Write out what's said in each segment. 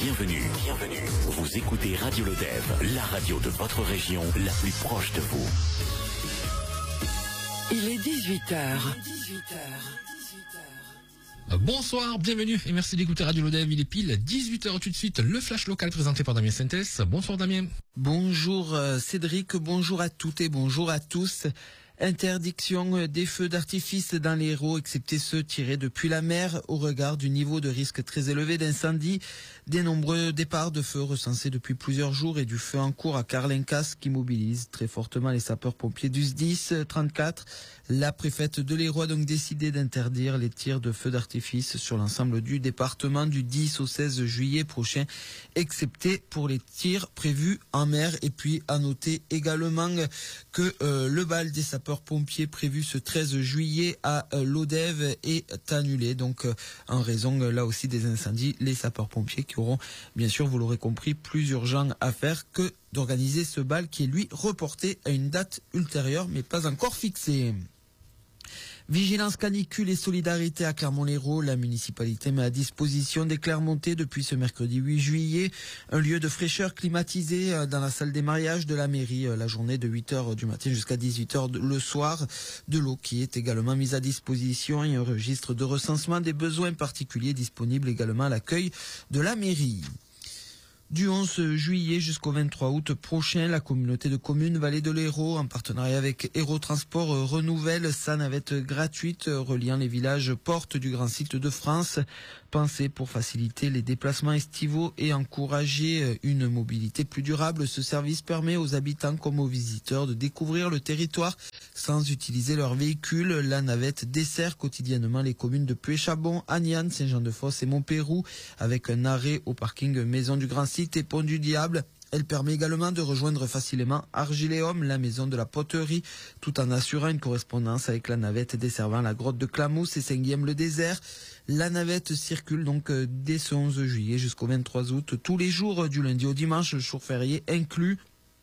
Bienvenue. Vous écoutez Radio Lodève, la radio de votre région, la plus proche de vous. Il est 18h. Bonsoir, bienvenue et merci d'écouter Radio Lodève. Il est pile 18h tout de suite. Le flash local présenté par Damien Sintès. Bonsoir Damien. Bonjour Cédric, bonjour à toutes et bonjour à tous. Interdiction des feux d'artifice dans les Hérault, excepté ceux tirés depuis la mer, au regard du niveau de risque très élevé d'incendie, des nombreux départs de feux recensés depuis plusieurs jours et du feu en cours à Carlincas qui mobilise très fortement les sapeurs-pompiers du SDIS 34. La préfète de l'Hérault a donc décidé d'interdire les tirs de feux d'artifice sur l'ensemble du département du 10 au 16 juillet prochain, excepté pour les tirs prévus en mer. Et puis à noter également que le bal des sapeurs-pompiers prévu ce 13 juillet à Lodève est annulé. Donc en raison là aussi des incendies, les sapeurs-pompiers qui auront bien sûr, vous l'aurez compris, plus urgent à faire que d'organiser ce bal qui est lui reporté à une date ultérieure mais pas encore fixée. Vigilance canicule et solidarité à Clermont-Lérault. La municipalité met à disposition des Clermontais depuis ce mercredi 8 juillet un lieu de fraîcheur climatisé dans la salle des mariages de la mairie la journée de 8h du matin jusqu'à 18h le soir. De l'eau qui est également mise à disposition et un registre de recensement des besoins particuliers disponible également à l'accueil de la mairie. Du 11 juillet jusqu'au 23 août prochain, la communauté de communes Vallée de l'Hérault, en partenariat avec Hérault Transport, renouvelle sa navette gratuite reliant les villages portes du grand site de France, pensée pour faciliter les déplacements estivaux et encourager une mobilité plus durable. Ce service permet aux habitants comme aux visiteurs de découvrir le territoire sans utiliser leur véhicule. La navette dessert quotidiennement les communes de Puy-Chabon, Agnan, Saint-Jean-de-Fosse et Montpérou, avec un arrêt au parking Maison du Grand Site et Pont du Diable. Elle permet également de rejoindre facilement Argiléum, la maison de la poterie, tout en assurant une correspondance avec la navette desservant la grotte de Clamousse et Saint-Guillaume-le-Désert. La navette circule donc dès ce 11 juillet jusqu'au 23 août, tous les jours du lundi au dimanche, le jour férié inclus.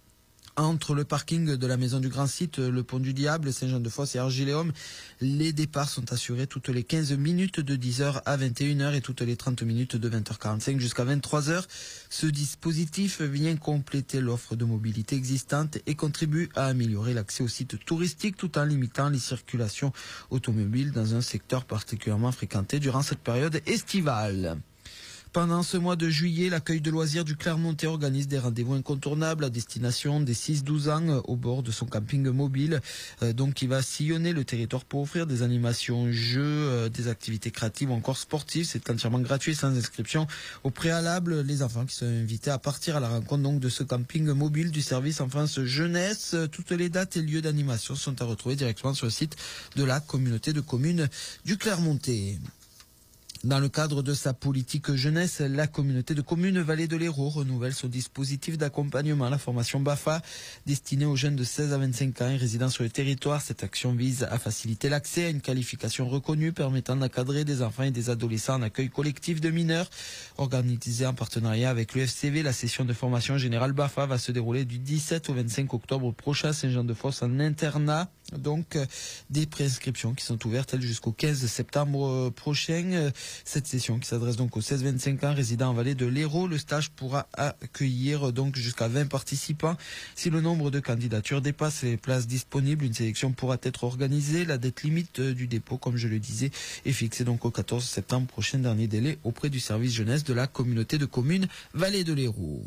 Entre le parking de la Maison du Grand Site, le Pont du Diable, Saint-Jean-de-Fosse et Argiléum, les départs sont assurés toutes les 15 minutes de 10h à 21h et toutes les 30 minutes de 20h45 jusqu'à 23h. Ce dispositif vient compléter l'offre de mobilité existante et contribue à améliorer l'accès au site touristique tout en limitant les circulations automobiles dans un secteur particulièrement fréquenté durant cette période estivale. Pendant ce mois de juillet, l'accueil de loisirs du Clermontais organise des rendez-vous incontournables à destination des 6-12 ans au bord de son camping mobile. Donc, il va sillonner le territoire pour offrir des animations, jeux, des activités créatives ou encore sportives. C'est entièrement gratuit, sans inscription au préalable. Les enfants qui sont invités à partir à la rencontre donc de ce camping mobile du service enfance jeunesse. Toutes les dates et lieux d'animation sont à retrouver directement sur le site de la communauté de communes du Clermontais. Dans le cadre de sa politique jeunesse, la communauté de communes Vallée de l'Hérault renouvelle son dispositif d'accompagnement à la formation BAFA destinée aux jeunes de 16 à 25 ans et résidant sur le territoire. Cette action vise à faciliter l'accès à une qualification reconnue permettant d'encadrer des enfants et des adolescents en accueil collectif de mineurs. Organisée en partenariat avec l'UFCV, la session de formation générale BAFA va se dérouler du 17 au 25 octobre prochain à Saint-Jean-de-Fosse en internat. Donc, des préinscriptions qui sont ouvertes jusqu'au 15 septembre prochain. Cette session qui s'adresse donc aux 16-25 ans résidant en Vallée de l'Hérault. Le stage pourra accueillir donc jusqu'à 20 participants. Si le nombre de candidatures dépasse les places disponibles, une sélection pourra être organisée. La date limite du dépôt, comme je le disais, est fixée donc au 14 septembre prochain, dernier délai auprès du service jeunesse de la communauté de communes Vallée de l'Hérault.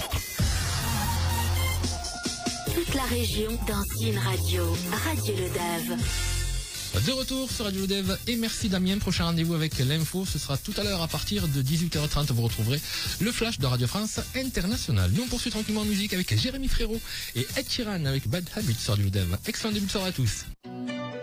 Toute la région dans une radio, Radio Lodève. De retour sur Radio Lodève et merci Damien. Prochain rendez-vous avec l'info, ce sera tout à l'heure à partir de 18h30. Vous retrouverez le flash de Radio France Internationale. Nous on poursuit tranquillement en musique avec Jérémy Frérot et Ed Sheeran avec Bad Habits sur Radio Lodève. Excellent début de soirée à tous.